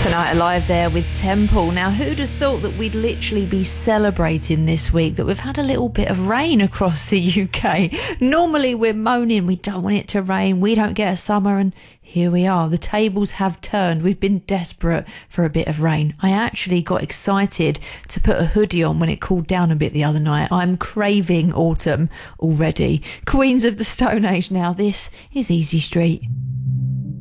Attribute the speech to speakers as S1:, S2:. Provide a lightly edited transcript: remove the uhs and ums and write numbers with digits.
S1: Tonight Alive there with Temple. Now, who'd have thought that we'd literally be celebrating this week that we've had a little bit of rain across the UK? Normally we're moaning, we don't want it to rain, we don't get a summer, and here we are. The tables have turned. We've been desperate for a bit of rain. I actually got excited to put a hoodie on when it cooled down a bit the other night. I'm craving autumn already. Queens of the Stone Age now. This is Easy Street.